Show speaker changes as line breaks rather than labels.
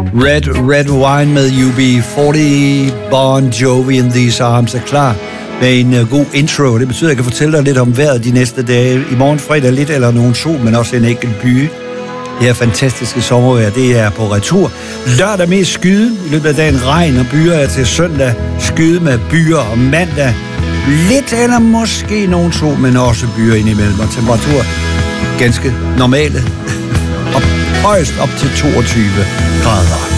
Red Wine med UB40, Bon Jovi in These Arms er klar med en god intro. Det betyder, at jeg kan fortælle dig lidt om vejret de næste dage. I morgen fredag lidt eller nogen sol, men også en enkelt by. Det her fantastiske sommervejr, det er på retur. Lørdag mest skyde, i løbet af dagen regn og byer til søndag. Skyde med byer og mandag. Lidt eller måske nogen sol, men også byer indimellem. Og temperatur ganske normale. Højst op til 22 grader.